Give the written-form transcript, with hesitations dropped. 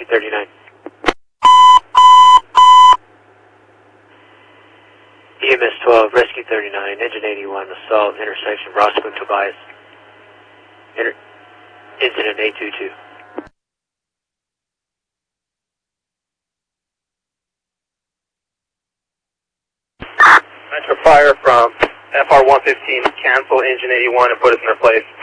Rescue 39. EMS 12, Rescue 39, Engine 81, assault, intersection, Roscoe and Tobias. Incident 822. Metro Fire from FR-115, cancel Engine 81 and put us in their place.